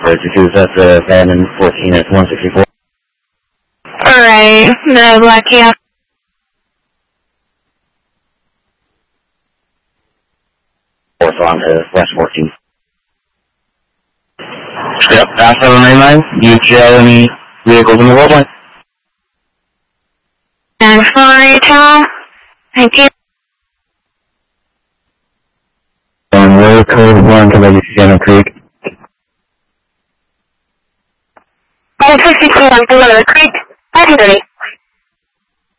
for 22, that's van and 14 at 164. Alright, the black Kia. Fourth on to West 14. Yep, pass 789. Do you have any vehicles in the roadway? 948, thank you. Road code 1 to Legacy Center Creek. 152 on Below Creek, 530.